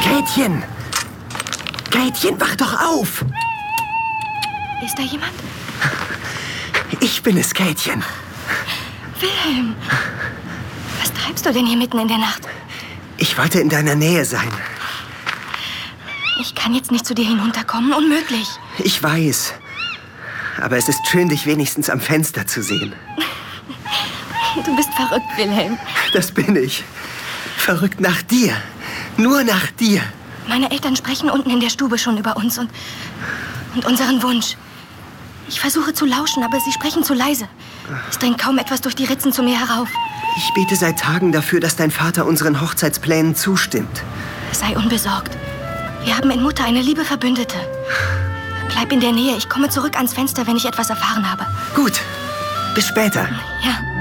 Käthchen! Käthchen, wach doch auf! Ist da jemand? Ich bin es, Käthchen. Wilhelm! Was treibst du denn hier mitten in der Nacht? Ich wollte in deiner Nähe sein. Ich kann jetzt nicht zu dir hinunterkommen, unmöglich. Ich weiß. Aber es ist schön, dich wenigstens am Fenster zu sehen. Du bist verrückt, Wilhelm. Das bin ich. Verrückt nach dir. Nur nach dir. Meine Eltern sprechen unten in der Stube schon über uns und unseren Wunsch. Ich versuche zu lauschen, aber sie sprechen zu leise. Es dringt kaum etwas durch die Ritzen zu mir herauf. Ich bete seit Tagen dafür, dass dein Vater unseren Hochzeitsplänen zustimmt. Sei unbesorgt. Wir haben in Mutter eine liebe Verbündete. Bleib in der Nähe. Ich komme zurück ans Fenster, wenn ich etwas erfahren habe. Gut. Bis später. Ja.